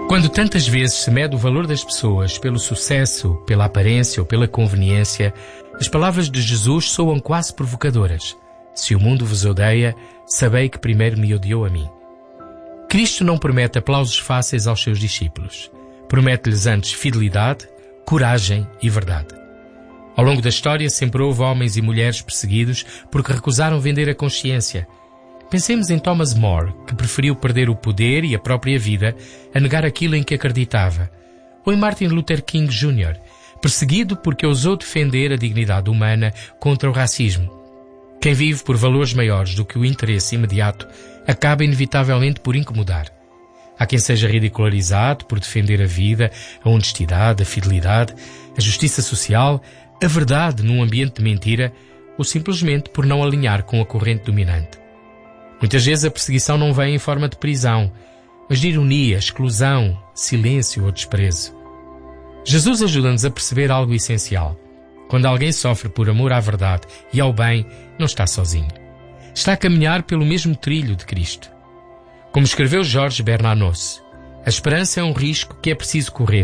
Quando tantas vezes se mede o valor das pessoas pelo sucesso, pela aparência ou pela conveniência, as palavras de Jesus soam quase provocadoras. Se o mundo vos odeia, sabei que primeiro me odiou a mim. Cristo não promete aplausos fáceis aos seus discípulos. Promete-lhes antes fidelidade, coragem e verdade. Ao longo da história sempre houve homens e mulheres perseguidos porque recusaram vender a consciência. Pensemos em Thomas More, que preferiu perder o poder e a própria vida a negar aquilo em que acreditava. Ou em Martin Luther King Jr., perseguido porque ousou defender a dignidade humana contra o racismo. Quem vive por valores maiores do que o interesse imediato acaba inevitavelmente por incomodar. Há quem seja ridicularizado por defender a vida, a honestidade, a fidelidade, a justiça social, a verdade num ambiente de mentira, ou simplesmente por não alinhar com a corrente dominante. Muitas vezes a perseguição não vem em forma de prisão, mas de ironia, exclusão, silêncio ou desprezo. Jesus ajuda-nos a perceber algo essencial. Quando alguém sofre por amor à verdade e ao bem, não está sozinho. Está a caminhar pelo mesmo trilho de Cristo. Como escreveu Jorge Bernanos, a esperança é um risco que é preciso correr.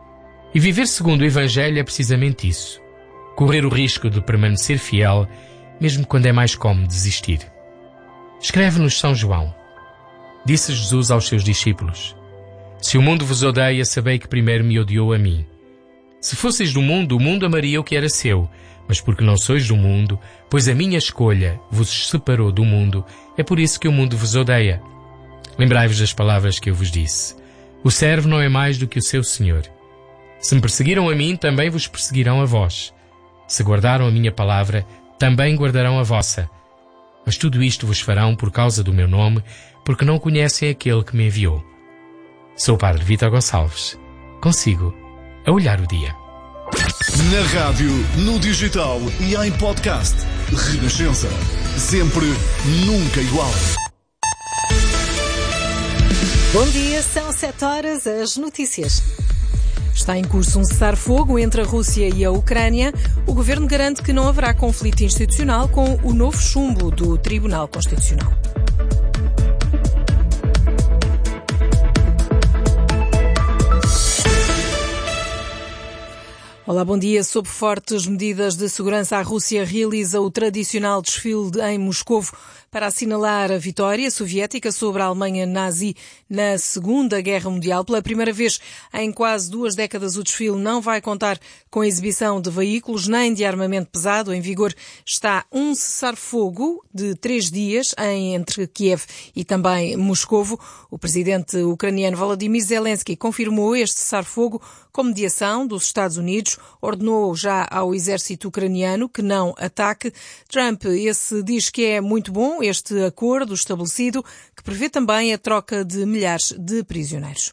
E viver segundo o Evangelho é precisamente isso. Correr o risco de permanecer fiel, mesmo quando é mais cómodo desistir. Escreve-nos São João. Disse Jesus aos seus discípulos: Se o mundo vos odeia, sabei que primeiro me odiou a mim. Se fosseis do mundo, o mundo amaria o que era seu, mas porque não sois do mundo, pois a minha escolha vos separou do mundo, é por isso que o mundo vos odeia. Lembrai-vos das palavras que eu vos disse. O servo não é mais do que o seu senhor. Se me perseguiram a mim, também vos perseguirão a vós. Se guardaram a minha palavra, também guardarão a vossa. Mas tudo isto vos farão por causa do meu nome, porque não conhecem aquele que me enviou. Sou o Padre Vítor Gonçalves. Consigo a olhar o dia. Na rádio, no digital e em podcast. Renascença. Sempre, nunca igual. Bom dia, são 7 horas, as notícias. Está em curso um cessar-fogo entre a Rússia e a Ucrânia. O governo garante que não haverá conflito institucional com o novo chumbo do Tribunal Constitucional. Olá, bom dia. Sob fortes medidas de segurança, a Rússia realiza o tradicional desfile em Moscovo para assinalar a vitória soviética sobre a Alemanha nazi na Segunda Guerra Mundial. Pela primeira vez em quase 2 décadas, o desfile não vai contar com a exibição de veículos nem de armamento pesado. Em vigor está um cessar-fogo de 3 dias entre Kiev e também Moscovo. O presidente ucraniano Volodymyr Zelensky confirmou este cessar-fogo com mediação dos Estados Unidos, ordenou já ao exército ucraniano que não ataque. Trump, diz que é muito bom este acordo estabelecido, que prevê também a troca de milhares de prisioneiros.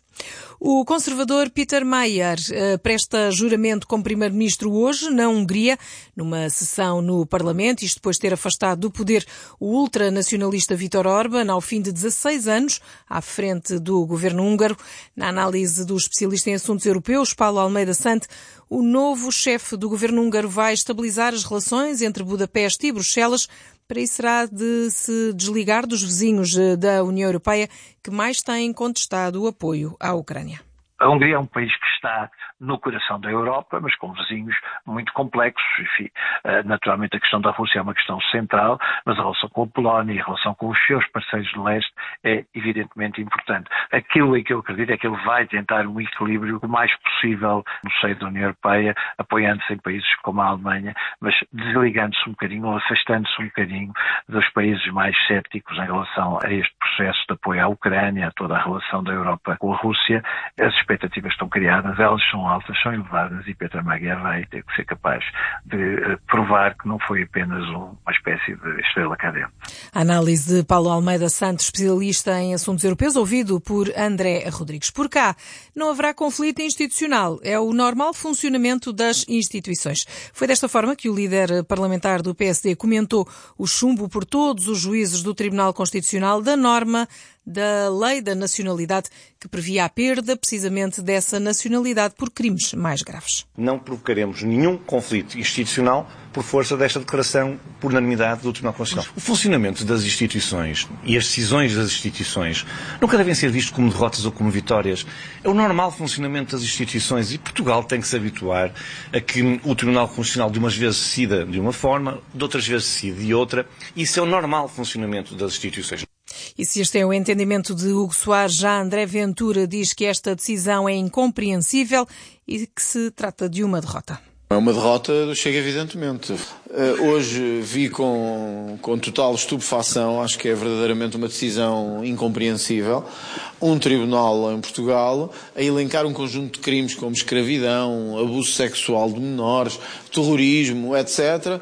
O conservador Peter Mayer presta juramento como primeiro-ministro hoje na Hungria, numa sessão no Parlamento, isto depois de ter afastado do poder o ultranacionalista Viktor Orbán ao fim de 16 anos, à frente do governo húngaro. Na análise do especialista em assuntos europeus, Paulo Almeida Sante, o novo chefe do governo húngaro vai estabilizar as relações entre Budapeste e Bruxelas. Para isso será de se desligar dos vizinhos da União Europeia que mais têm contestado o apoio à Ucrânia. A Hungria é um país que está no coração da Europa, mas com vizinhos muito complexos. Enfim, naturalmente a questão da Rússia é uma questão central, mas a relação com a Polónia e a relação com os seus parceiros de leste é evidentemente importante. Aquilo em que eu acredito é que ele vai tentar um equilíbrio o mais possível no seio da União Europeia, apoiando-se em países como a Alemanha, mas desligando-se um bocadinho ou afastando-se um bocadinho dos países mais céticos em relação a este processo de apoio à Ucrânia, a toda a relação da Europa com a Rússia. As expectativas estão criadas, elas são altas, são elevadas e Peter Mayer vai ter que ser capaz de provar que não foi apenas uma espécie de estrela cadente. A análise de Paulo Almeida Santos, especialista em assuntos europeus, ouvido por André Rodrigues. Por cá, não haverá conflito institucional. É o normal funcionamento das instituições. Foi desta forma que o líder parlamentar do PSD comentou o chumbo por todos os juízes do Tribunal Constitucional da norma da Lei da Nacionalidade, que previa a perda precisamente dessa nacionalidade por crimes mais graves. Não provocaremos nenhum conflito institucional por força desta declaração por unanimidade do Tribunal Constitucional. O funcionamento das instituições e as decisões das instituições nunca devem ser vistos como derrotas ou como vitórias. É o normal funcionamento das instituições e Portugal tem que se habituar a que o Tribunal Constitucional de umas vezes decida de uma forma, de outras vezes decida de outra. Isso é o normal funcionamento das instituições. E se este é o entendimento de Hugo Soares, já André Ventura diz que esta decisão é incompreensível e que se trata de uma derrota. É uma derrota do Chega, evidentemente. Hoje vi com total estupefação, acho que é verdadeiramente uma decisão incompreensível, um tribunal em Portugal a elencar um conjunto de crimes como escravidão, abuso sexual de menores, terrorismo, etc.,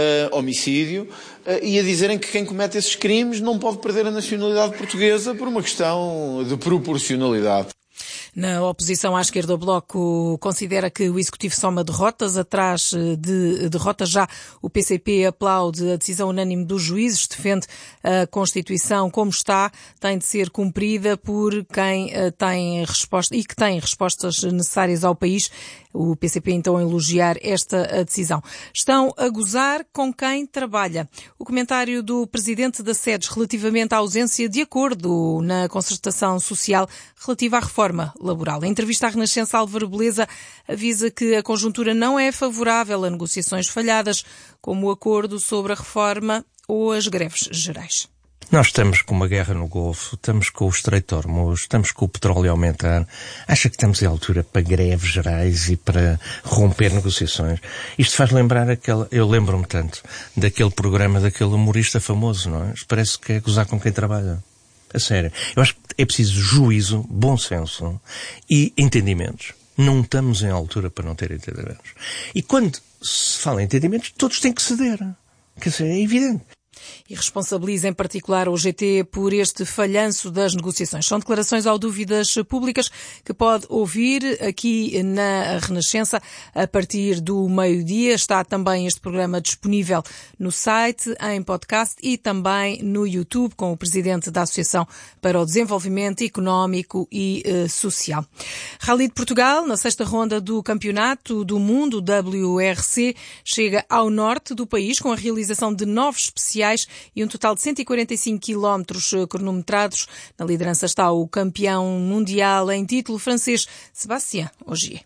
homicídio, e a dizerem que quem comete esses crimes não pode perder a nacionalidade portuguesa por uma questão de proporcionalidade. Na oposição à esquerda, o Bloco considera que o Executivo soma derrotas. Atrás de derrotas já, o PCP aplaude a decisão unânime dos juízes, defende a Constituição como está, tem de ser cumprida por quem tem resposta e que tem respostas necessárias ao país. O PCP então a elogiar esta decisão. Estão a gozar com quem trabalha. O comentário do presidente da SEDES relativamente à ausência de acordo na concertação social relativa à reforma laboral. Em entrevista à Renascença, Álvaro Beleza avisa que a conjuntura não é favorável a negociações falhadas, como o acordo sobre a reforma ou as greves gerais. Nós estamos com uma guerra no Golfo, estamos com o Estreito de Hormuz, estamos com o petróleo a aumentar. Acha que estamos em altura para greves gerais e para romper negociações? Isto faz lembrar eu lembro-me tanto daquele programa daquele humorista famoso, não é? Isto parece que é gozar com quem trabalha. A sério. Eu acho que é preciso juízo, bom senso e entendimentos. Não estamos em altura para não ter entendimentos. E quando se fala em entendimentos, todos têm que ceder. Quer dizer, é evidente. E responsabiliza em particular o GT por este falhanço das negociações. São declarações ao Dúvidas Públicas que pode ouvir aqui na Renascença a partir do meio-dia. Está também este programa disponível no site, em podcast e também no YouTube com o presidente da Associação para o Desenvolvimento Económico e Social. Rally de Portugal, na sexta ronda do Campeonato do Mundo WRC, chega ao norte do país com a realização de 9 especiais e um total de 145 quilómetros cronometrados. Na liderança está o campeão mundial em título francês, Sébastien Ogier.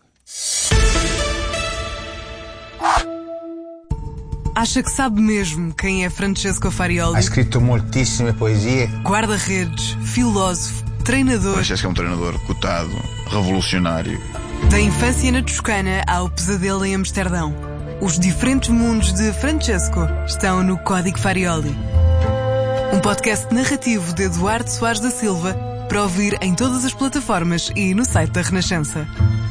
Acha que sabe mesmo quem é Francesco Farioli? Ha escrito moltissime poesie. Guarda-redes, filósofo, treinador. Francesco é um treinador cotado, revolucionário. Da infância na Toscana ao pesadelo em Amsterdão. Os diferentes mundos de Francesco estão no Código Farioli. Um podcast narrativo de Eduardo Soares da Silva para ouvir em todas as plataformas e no site da Renascença.